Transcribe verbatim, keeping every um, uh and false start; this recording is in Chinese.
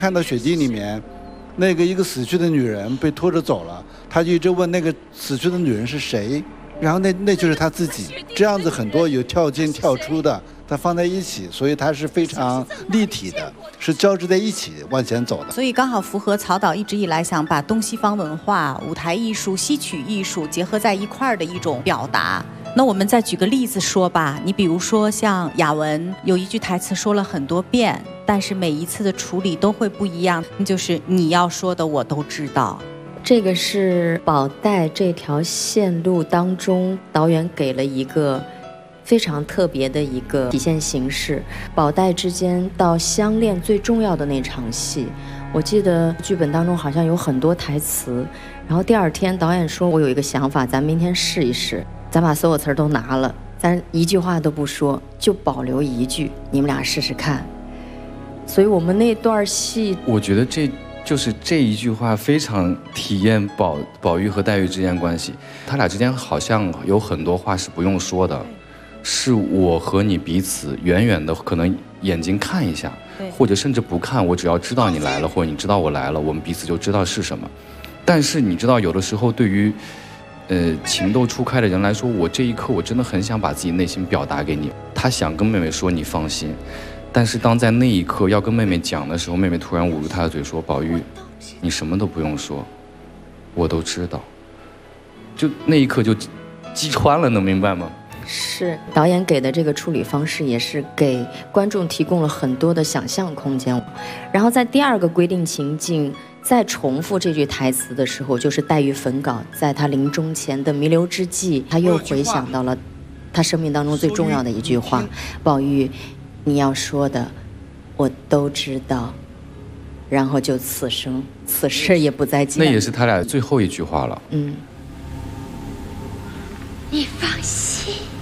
看到雪地里面，那个一个死去的女人被拖着走了，他就一直问那个死去的女人是谁，然后那那就是他自己。这样子很多有跳进跳出的，它放在一起，所以它是非常立体的，是交织在一起往前走的。 所以刚好符合曹导一直以来想把东西方文化、舞台艺术、戏曲艺术结合在一块儿的一种表达。那我们再举个例子说吧，你比如说像雅文有一句台词说了很多遍，但是每一次的处理都会不一样，就是你要说的我都知道。 这个是宝黛这条线路当中导演给了一个非常特别的一个体现形式，宝黛之间到相恋最重要的那场戏，我记得剧本当中好像有很多台词，然后第二天导演说我有一个想法，咱明天试一试，咱把所有词儿都拿了，咱一句话都不说，就保留一句，你们俩试试看。所以我们那段戏， 我觉得这就是这一句话非常体验宝宝玉和黛玉之间关系，他俩之间好像有很多话是不用说的，是我和你彼此远远的可能眼睛看一下，或者甚至不看，我只要知道你来了，或者你知道我来了，我们彼此就知道是什么。但是你知道有的时候对于呃情窦初开的人来说，我这一刻我真的很想把自己内心表达给你，他想跟妹妹说你放心，但是当在那一刻要跟妹妹讲的时候，妹妹突然捂住他的嘴说，宝玉你什么都不用说，我都知道，就那一刻就击穿了，能明白吗？ 是导演给的这个处理方式，也是给观众提供了很多的想象空间。然后在第二个规定情境再重复这句台词的时候，就是黛玉焚稿，在他临终前的弥留之际，他又回想到了他生命当中最重要的一句话，宝玉你要说的我都知道，然后就此生此事也不再见。 那也是他俩最后一句话了。 嗯， 你放心。